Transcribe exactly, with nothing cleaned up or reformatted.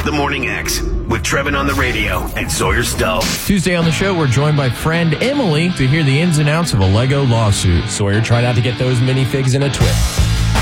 The Morning X with Trevin on the radio and Sawyer Stowe. Tuesday on the show, we're joined by friend Emily to hear the ins and outs of a Lego lawsuit. Sawyer, try not to get those minifigs in a twist.